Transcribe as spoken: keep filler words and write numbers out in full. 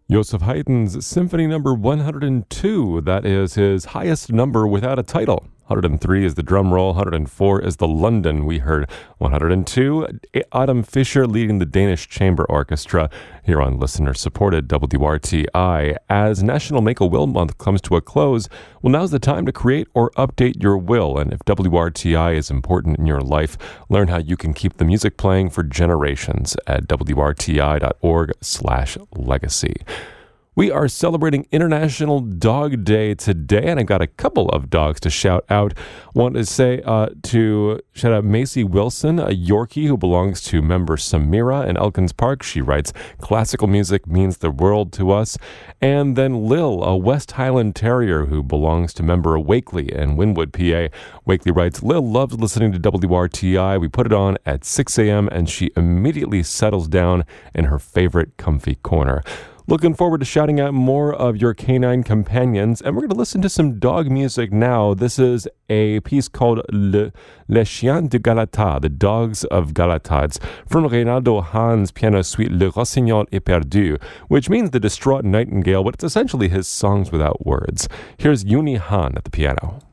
Joseph Haydn's Symphony Number one hundred two. That is his highest number without a title. one hundred three is the drum roll. one hundred four is the London. We heard one hundred two, Adam Fischer leading the Danish Chamber Orchestra here on listener-supported W R T I. As National Make-A-Will Month comes to a close, well, now's the time to create or update your will. And if W R T I is important in your life, learn how you can keep the music playing for generations at W R T I dot org slash legacy. We are celebrating International Dog Day today, and I've got a couple of dogs to shout out. Want to say uh, to shout out Macy Wilson, a Yorkie who belongs to member Samira in Elkins Park. She writes, classical music means the world to us. And then Lil, a West Highland Terrier who belongs to member Wakely in Wynwood, P A. Wakely writes, Lil loves listening to W R T I. We put it on at six a.m. and she immediately settles down in her favorite comfy corner. Looking forward to shouting out more of your canine companions, and we're going to listen to some dog music now. This is a piece called Le, Les Chiens de Galata, The Dogs of Galata. It's from Reynaldo Hahn's piano suite Le Rossignol Éperdu, which means the distraught nightingale, but it's essentially his songs without words. Here's Uni Hahn at the piano.